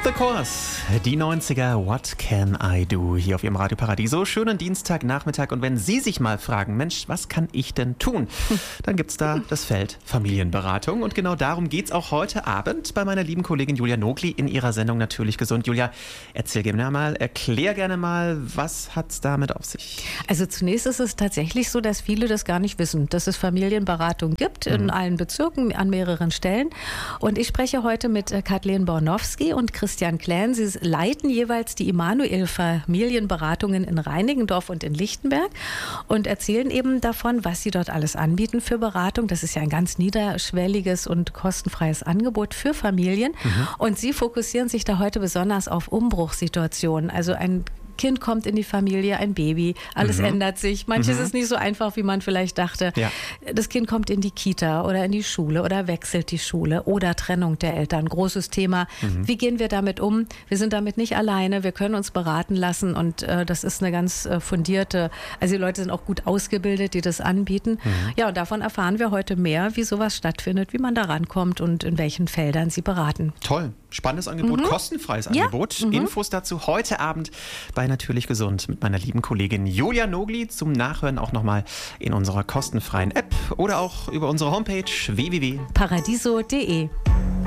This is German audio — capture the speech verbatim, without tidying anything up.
The Course, die neunziger, What Can I Do? Hier auf Ihrem Radio Paradiso. Schönen Dienstagnachmittag. Und wenn Sie sich mal fragen, Mensch, was kann ich denn tun? Dann gibt's da das Feld Familienberatung. Und genau darum geht's auch heute Abend bei meiner lieben Kollegin Julia Nogli in ihrer Sendung Natürlich Gesund. Julia, erzähl gerne mal, erklär gerne mal, was hat's damit auf sich? Also zunächst ist es tatsächlich so, dass viele das gar nicht wissen, dass es Familienberatung gibt in mhm. allen Bezirken, an mehreren Stellen. Und ich spreche heute mit Kathleen Bornowski und Christian Klähn. Sie leiten jeweils die Immanuel-Familienberatungen in Reinickendorf und in Lichtenberg und erzählen eben davon, was sie dort alles anbieten für Beratung. Das ist ja ein ganz niederschwelliges und kostenfreies Angebot für Familien. Mhm. Und sie fokussieren sich da heute besonders auf Umbruchssituationen. Also ein Kind kommt in die Familie, ein Baby, alles mhm. ändert sich. Manches mhm. ist nicht so einfach, wie man vielleicht dachte. Ja. Das Kind kommt in die Kita oder in die Schule oder wechselt die Schule oder Trennung der Eltern. Großes Thema. Mhm. Wie gehen wir damit um? Wir sind damit nicht alleine. Wir können uns beraten lassen und äh, das ist eine ganz äh, fundierte, also die Leute sind auch gut ausgebildet, die das anbieten. Mhm. Ja, und davon erfahren wir heute mehr, wie sowas stattfindet, wie man da rankommt und in welchen Feldern sie beraten. Toll. Spannendes Angebot, mhm. kostenfreies Angebot. Ja. Mhm. Infos dazu heute Abend bei Natürlich Gesund mit meiner lieben Kollegin Julia Nogli. Zum Nachhören auch nochmal in unserer kostenfreien App oder auch über unsere Homepage w w w punkt paradiso punkt de.